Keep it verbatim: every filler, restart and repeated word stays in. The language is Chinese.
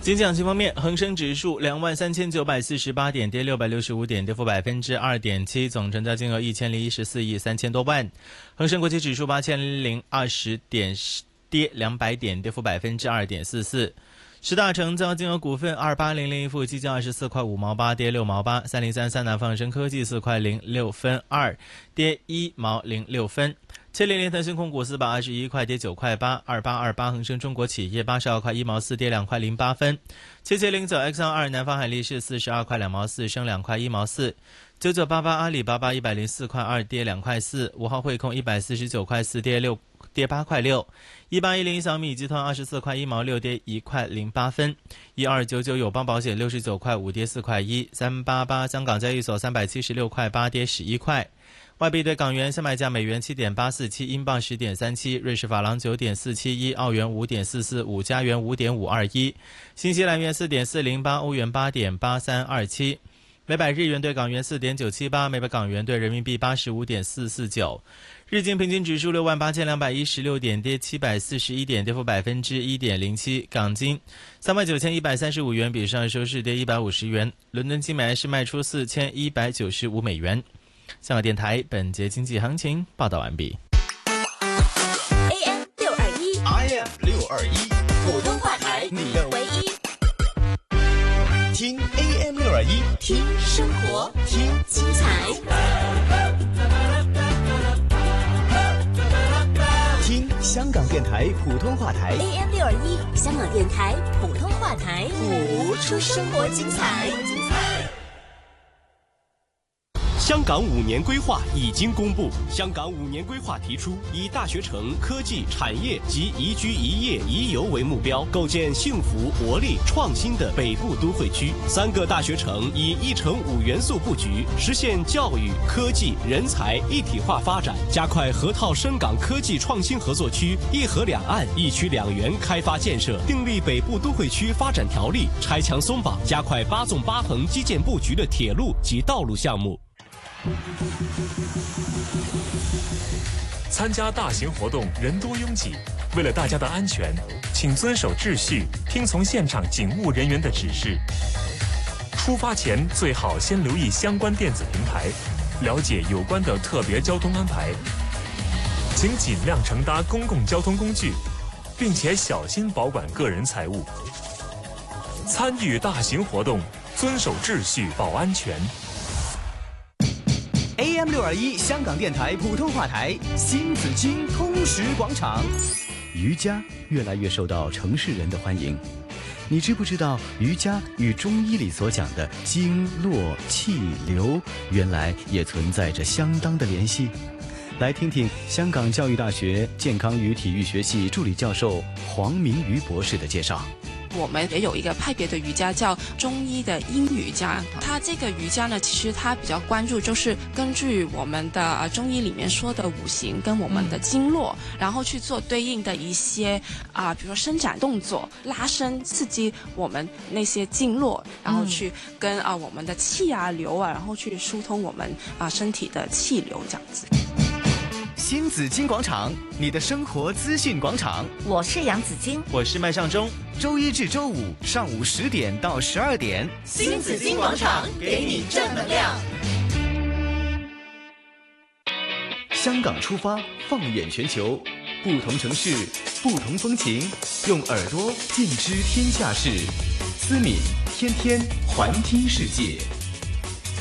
经济行情方面，恒生指数两万三千九百四十八点，跌六百六十五点，跌幅百分之二点七，总成交金额一千零一十四亿三千多万。恒生国际指数八千零二十点，跌两百点，跌幅百分之二点四四。十大成交金额股份二八零零，富基金二十四块五毛八，跌六毛八；三零三三南方恒生科技四块零六分二，跌一毛零六分。七零零腾讯控股四百二十一块，跌九块八；二八二八恒生中国企业八十二块一毛四，跌两块零八分；七七零九 X R 二南方海力士四十二块两毛四，升两块一毛四；九九八八阿里巴巴一百零四块二，跌两块四；五号汇控一百四十九块四，跌六。跌八块六，一八一零小米集团二十四块一毛六，跌一块零八分，一二九九友邦保险六十九块五，跌四块一，三八八香港交易所三百七十六块八，跌十一块。外币对港元现卖价美元七点八四七，英镑十点三七，瑞士法郎九点四七一，澳元五点四四五，加元五点五二一，新西兰元四点四零八，欧元八点八三二七。每百日元对港元四点九七八，每百港元对人民币八十五点四四九。日经平均指数六万八千两百一十六点，跌七百四十一点，跌幅百分之一点零七。港金三万九千一百三十五元，比上收市跌一百五十元。伦敦金买是卖出四千一百九十五美元。香港电台本节经济行情报道完毕。 A M 六二一 I M 六二一普通话台， 你的唯一。 听 A M 六二一， 听生活， 听精彩。 听香港电台普通话台 A M 六二一，香港电台普通话台， 谱出生活精彩。 香港五年规划已经公布。香港五年规划提出，以大学城、科技、产业及宜居宜业宜游为目标，构建幸福、活力、创新的北部都会区。三个大学城以一城五元素布局，实现教育、科技、人才一体化发展，加快河套深港科技创新合作区一河两岸、一区两园开发建设，订立北部都会区发展条例，拆墙松绑，加快八纵八横基建布局的铁路及道路项目。 参加大型活动人多拥挤，为了大家的安全，请遵守秩序，听从现场警务人员的指示。出发前最好先留意相关电子平台，了解有关的特别交通安排。请尽量乘搭公共交通工具，并且小心保管个人财物。参与大型活动，遵守秩序，保安全。 A M 六二一香港电台普通话台新紫荆通识广场。瑜伽越来越受到城市人的欢迎，你知不知道瑜伽与中医里所讲的经络气流原来也存在着相当的联系？来听听香港教育大学健康与体育学系助理教授黄明瑜博士的介绍。 我们也有一个派别的瑜伽叫中医的阴瑜伽，它这个瑜伽呢，其实它比较关注就是根据我们的、呃、中医里面说的五行跟我们的经络，嗯、然后去做对应的一些啊、呃，比如说伸展动作、拉伸，刺激我们那些经络，然后去跟啊、呃、我们的气啊流啊，然后去疏通我们啊、呃、身体的气流这样子。 新紫荆广场，你的生活资讯广场。 我是杨紫荆， 我是麦尚中。 周一至周五上午十点到十二点， 新紫荆广场给你正能量。 香港出发，放眼全球，不同城市，不同风情，用耳朵尽知天下事。思敏天天环听世界。